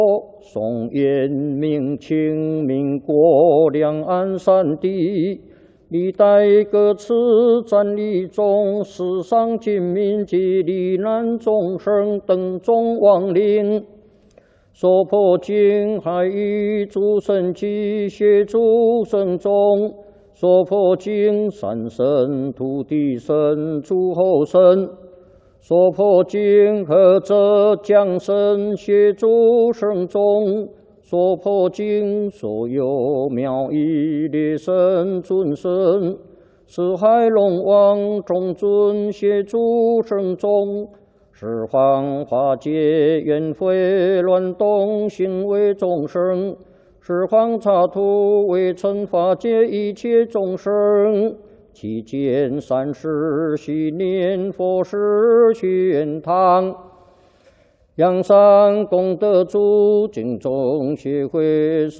宋延明清民国两岸三地，历代各次战役中，死伤军民及罹难众生等众亡灵，所破经海域诸神及协助神众，所破经山神、土地神、诸候神。 所破经何者降神协助圣众，所破经所有妙义列神尊神，四海龙王众尊协助圣众，十方化解冤悔乱动行为众生，十方刹土为尘化解一切众生。 期间三世系念佛事玄堂，阳山功德主敬众协会。